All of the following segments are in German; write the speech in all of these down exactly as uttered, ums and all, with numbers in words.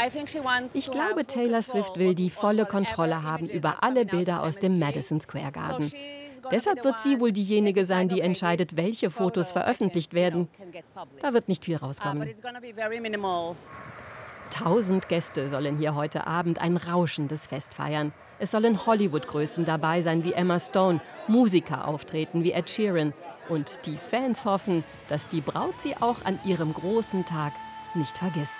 Ich glaube, Taylor Swift will die volle Kontrolle haben über alle Bilder aus dem Madison Square Garden. Deshalb wird sie wohl diejenige sein, die entscheidet, welche Fotos veröffentlicht werden. Da wird nicht viel rauskommen. Tausend Gäste sollen hier heute Abend ein rauschendes Fest feiern. Es sollen Hollywood-Größen dabei sein wie Emma Stone, Musiker auftreten wie Ed Sheeran. Und die Fans hoffen, dass die Braut sie auch an ihrem großen Tag nicht vergisst.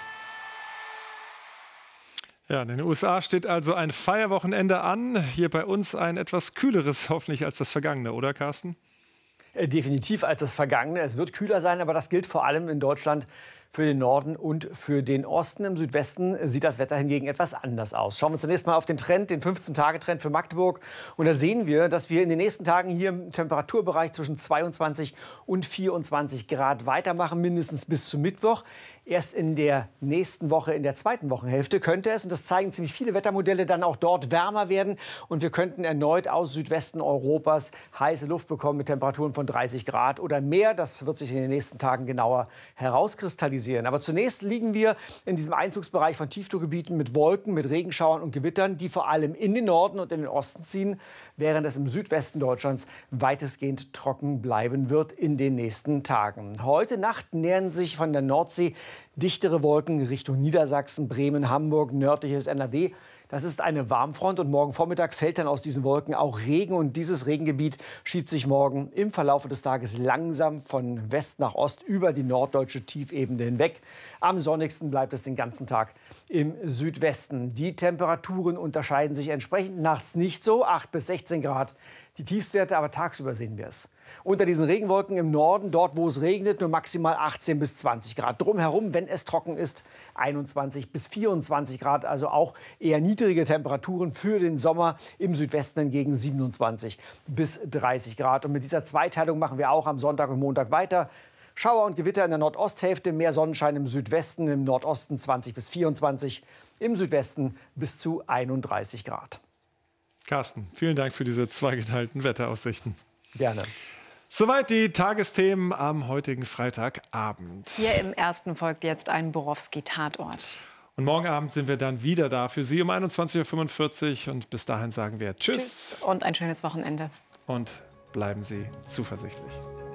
Ja, in den U S A steht also ein Feierwochenende an. Hier bei uns ein etwas kühleres, hoffentlich als das vergangene, oder Carsten? Definitiv als das vergangene. Es wird kühler sein, aber das gilt vor allem in Deutschland für den Norden und für den Osten. Im Südwesten sieht das Wetter hingegen etwas anders aus. Schauen wir zunächst mal auf den Trend, den fünfzehn-Tage-Trend für Magdeburg. Und da sehen wir, dass wir in den nächsten Tagen hier im Temperaturbereich zwischen zweiundzwanzig und vierundzwanzig Grad weitermachen, mindestens bis zum Mittwoch. Erst in der nächsten Woche, in der zweiten Wochenhälfte, könnte es, und das zeigen ziemlich viele Wettermodelle, dann auch dort wärmer werden. Und wir könnten erneut aus Südwesten Europas heiße Luft bekommen mit Temperaturen von dreißig Grad oder mehr. Das wird sich in den nächsten Tagen genauer herauskristallisieren. Aber zunächst liegen wir in diesem Einzugsbereich von Tiefdruckgebieten mit Wolken, mit Regenschauern und Gewittern, die vor allem in den Norden und in den Osten ziehen, während es im Südwesten Deutschlands weitestgehend trocken bleiben wird in den nächsten Tagen. Heute Nacht nähern sich von der Nordsee dichtere Wolken Richtung Niedersachsen, Bremen, Hamburg, nördliches N R W. Das ist eine Warmfront und morgen Vormittag fällt dann aus diesen Wolken auch Regen. Und dieses Regengebiet schiebt sich morgen im Verlauf des Tages langsam von West nach Ost über die norddeutsche Tiefebene hinweg. Am sonnigsten bleibt es den ganzen Tag im Südwesten. Die Temperaturen unterscheiden sich entsprechend. Nachts nicht so, acht bis sechzehn Grad. Die Tiefstwerte, aber tagsüber sehen wir es. Unter diesen Regenwolken im Norden, dort wo es regnet, nur maximal achtzehn bis zwanzig Grad. Drumherum, wenn es trocken ist, einundzwanzig bis vierundzwanzig Grad. Also auch eher niedrige Temperaturen für den Sommer. Im Südwesten hingegen siebenundzwanzig bis dreißig Grad. Und mit dieser Zweiteilung machen wir auch am Sonntag und Montag weiter. Schauer und Gewitter in der Nordosthälfte, mehr Sonnenschein im Südwesten, im Nordosten zwanzig bis vierundzwanzig, im Südwesten bis zu einunddreißig Grad. Carsten, vielen Dank für diese zweigeteilten Wetteraussichten. Gerne. Soweit die Tagesthemen am heutigen Freitagabend. Hier im Ersten folgt jetzt ein Borowski-Tatort. Und morgen Abend sind wir dann wieder da für Sie um einundzwanzig Uhr fünfundvierzig. Und bis dahin sagen wir Tschüss. Tschüss und ein schönes Wochenende. Und bleiben Sie zuversichtlich.